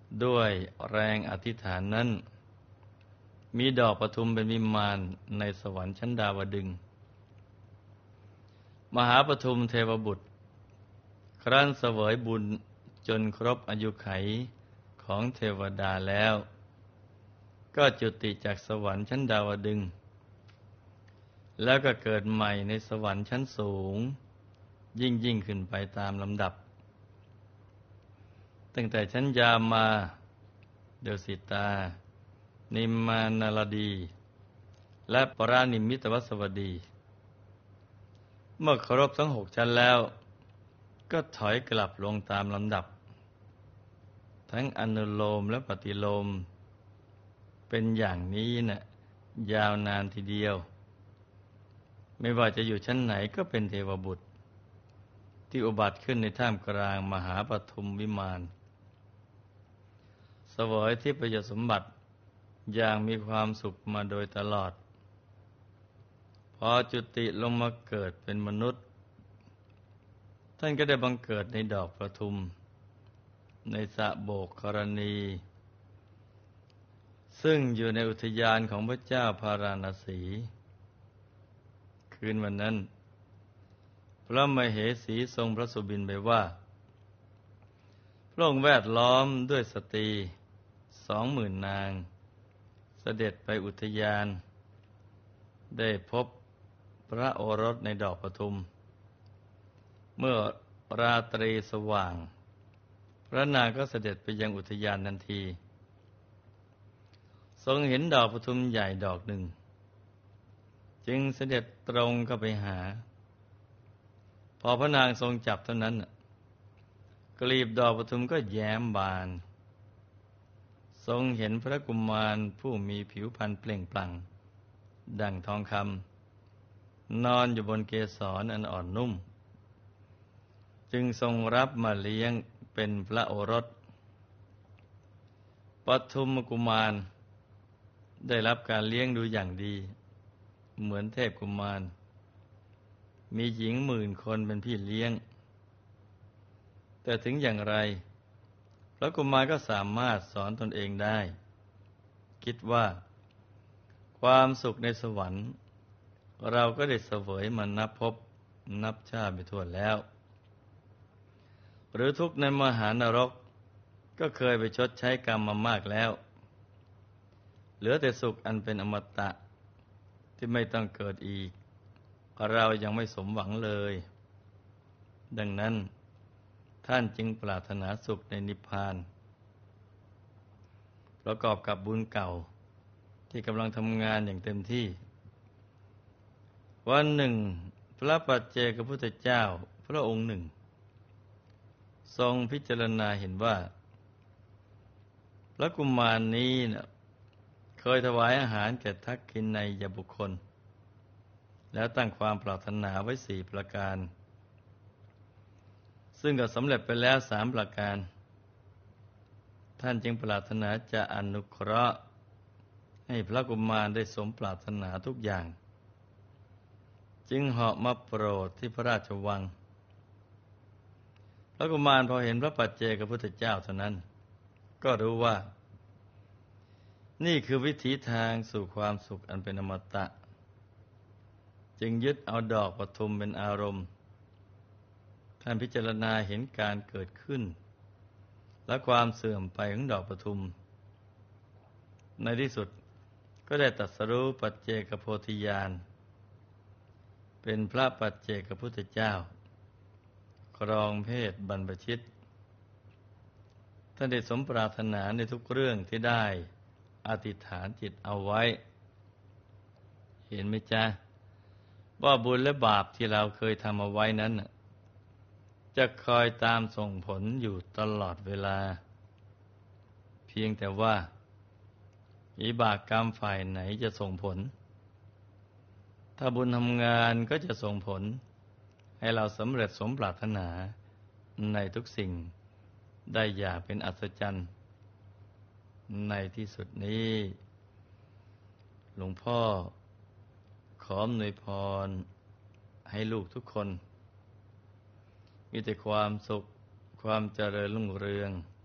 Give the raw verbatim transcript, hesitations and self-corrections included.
ด้วยแรงอธิษฐานนั้นมีดอกปทุมเป็นวิมานในสวรรค์ชั้นดาวดึงส์มหาปทุมเทวบุตรครั้นเสวยบุญจนครบอายุไขของเทวดาแล้วก็จุติจากสวรรค์ชั้นดาวดึงส์แล้วก็เกิดใหม่ในสวรรค์ชั้นสูงยิ่งยิ่งขึ้นไปตามลำดับตั้งแต่ชั้นยามาเดวสิตานิมมานารดีและปรานิมมิตวสวดีเมื่อครบทั้งหกชั้นแล้วก็ถอยกลับลงตามลำดับทั้งอนุโลมและปฏิโลมเป็นอย่างนี้นะ่ะยาวนานทีเดียวไม่ว่าจะอยู่ชั้นไหนก็เป็นเทวบุตรที่อุบัติขึ้นในท่ามกลางมหาปทุมวิมานเสวยทิพยสมบัติอย่างมีความสุขมาโดยตลอดพอจุติลงมาเกิดเป็นมนุษย์ท่านก็ได้บังเกิดในดอกประทุมในสระโบกกรณีซึ่งอยู่ในอุทยานของพระเจ้าพาราณสีคืนวันนั้นพระมเหสีทรงพระสุบินไปว่าพระองค์แวดล้อมด้วยสตรีสองหมื่นนางเสด็จไปอุทยานได้พบพระโอรสในดอกปทุมเมื่อราตรีสว่างพระนางก็เสด็จไปยังอุทยานทันทีทรงเห็นดอกปทุมใหญ่ดอกหนึ่งจึงเสด็จตรงเข้าไปหาพอพระนางทรงจับเท่านั้นกลีบดอกปทุมก็แย้มบานทรงเห็นพระกุมารผู้มีผิวพรรณเปล่งปลั่งดั่งทองคำนอนอยู่บนเกสรอันอ่อนนุ่มจึงทรงรับมาเลี้ยงเป็นพระโอรสปทุมกุมารได้รับการเลี้ยงดูอย่างดีเหมือนเทพกุมารมีหญิงหมื่นคนเป็นพี่เลี้ยงแต่ถึงอย่างไรพระกุมารก็สามารถสอนตนเองได้คิดว่าความสุขในสวรรค์เราก็ได้เสวยมานับพบนับชาติไปทั่วแล้วหรือทุกข์ในมหานรกก็เคยไปชดใช้กรรมมามากแล้วเหลือแต่สุขอันเป็นอมตะที่ไม่ต้องเกิดอีกเรายังไม่สมหวังเลยดังนั้นท่านจึงปรารถนาสุขในนิพพานประกอบกับบุญเก่าที่กำลังทำงานอย่างเต็มที่วันหนึ่งพระปัจเจกพุทธเจ้าพระองค์หนึ่งทรงพิจารณาเห็นว่าพระกุมารนี้นะเคยถวายอาหารแก่ทักษิณัยบุคคลแล้วตั้งความปรารถนาไว้สี่ประการซึ่งก็สำเร็จไปแล้วสามประการท่านจึงปรารถนาจะอนุเคราะห์ให้พระกุมารได้สมปรารถนาทุกอย่างจึงเหาะมาโปรดที่พระราชวังพระกุมารพอเห็นพระปัจเจกพุทธเจ้าเท่านั้นก็รู้ว่านี่คือวิถีทางสู่ความสุขอันเป็นอมตะจึงยึดเอาดอกปทุมเป็นอารมณ์ท่านพิจารณาเห็นการเกิดขึ้นและความเสื่อมไปของดอกปทุมในที่สุดก็ได้ตรัสรู้ปัจเจกโพธิญาณเป็นพระปัจเจกพุทธเจ้าครองเพศบรรพชิตท่านได้สมปรารถนาในทุกเรื่องที่ได้อธิษฐานจิตเอาไว้เห็นไหมจ๊ะว่าบุญและบาปที่เราเคยทำเอาไว้นั้นจะคอยตามส่งผลอยู่ตลอดเวลาเพียงแต่ว่าวิบากกรรมฝ่ายไหนจะส่งผลถ้าบุญทำงานก็จะส่งผลให้เราสำเร็จสมปรารถนาในทุกสิ่งได้อย่างเป็นอัศจรรย์ในที่สุดนี้หลวงพ่อขออวยพรให้ลูกทุกคนมีแต่ความสุขความเจริญรุ่งเรือง